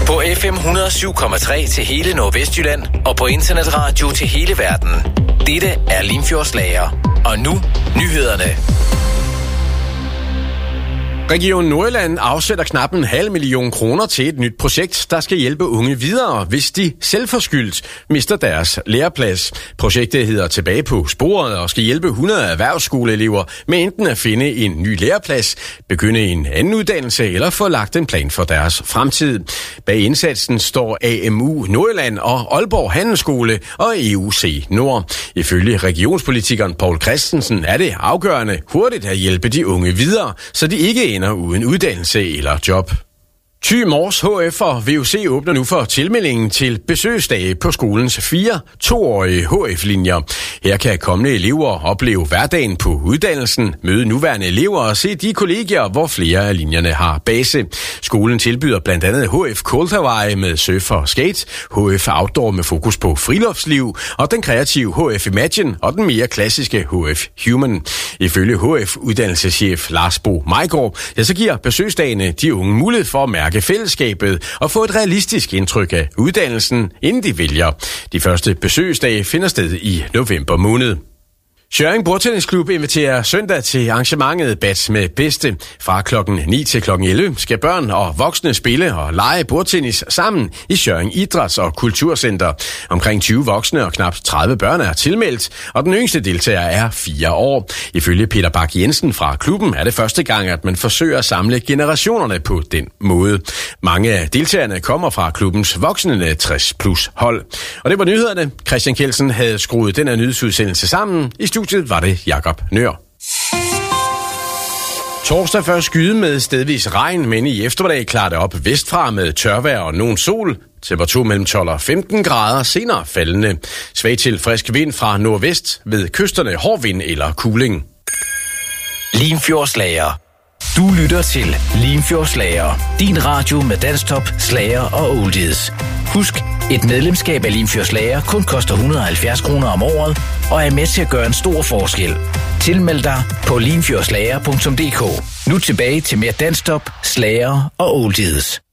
På FM 107,3 til hele Nordvestjylland og på internetradio til hele verden. Dette er Limfjordslager. Og nu nyhederne. Region Nordjylland afsætter knap 500.000 kroner til et nyt projekt, der skal hjælpe unge videre, hvis de selvforskyldt mister deres læreplads. Projektet hedder Tilbage på sporet og skal hjælpe 100 erhvervsskoleelever med enten at finde en ny læreplads, begynde en anden uddannelse eller få lagt en plan for deres fremtid. Bag indsatsen står AMU Nordjylland og Aalborg Handelsskole og EUC Nord. Ifølge regionspolitikeren Poul Christensen er det afgørende hurtigt at hjælpe de unge videre, så de ikke ender uden uddannelse eller job. Thy Mors HF og VUC åbner nu for tilmeldingen til besøgsdage på skolens 4 2-årige HF-linjer. Her kan kommende elever opleve hverdagen på uddannelsen, møde nuværende elever og se de kollegier, hvor flere af linjerne har base. Skolen tilbyder blandt andet HF Koltavej med surf og skate, HF Outdoor med fokus på friluftsliv og den kreative HF Imagine og den mere klassiske HF Human. Ifølge HF-uddannelseschef Lars Bo Majgaard, så giver besøgsdagene de unge mulighed for at mærke fællesskabet og få et realistisk indtryk af uddannelsen, inden de vælger. De første besøgsdage finder sted i november måned. Skjørring Bordtennisklub inviterer søndag til arrangementet Bats med Bedste. Fra klokken 9 til klokken 11 skal børn og voksne spille og lege bordtennis sammen i Skjørring Idræts- og Kulturcenter. Omkring 20 voksne og knap 30 børn er tilmeldt, og den yngste deltager er 4 år. Ifølge Peter Bak Jensen fra klubben er det første gang, at man forsøger at samle generationerne på den måde. Mange af deltagerne kommer fra klubbens voksne 60+ hold. Og det var nyhederne. Christian Kjeldsen havde skruet den her nyhedsudsendelse sammen. I studiet var det Jakob Nør. Torsdag først skyde med stedvis regn, men i eftermiddag klarer det op vestfra med tørvejr og nogen sol. Temperatur mellem 12 og 15 grader, senere faldende. Svag til frisk vind fra nordvest, ved kysterne hård vind eller kuling. Limfjordslager. Du lytter til Limfjordslager. Din radio med danstop, slager og oldies. Husk, et medlemskab af Limfjordslager kun koster 170 kroner om året og er med til at gøre en stor forskel. Tilmeld dig på limfjordslager.dk. Nu tilbage til mere danstop, slager og oldies.